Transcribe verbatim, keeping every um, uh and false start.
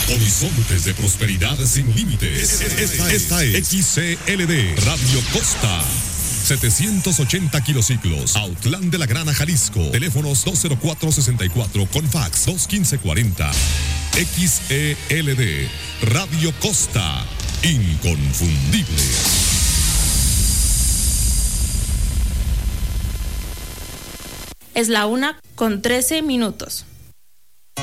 Horizontes de prosperidad sin límites. Esta, esta es X C L D Radio Costa. setecientos ochenta kilociclos, Autlán de la Grana, Jalisco. Teléfonos dos cero cuatro sesenta y cuatro con fax dos uno cinco cuarenta. X E L D Radio Costa. Inconfundible. Es la una con trece minutos.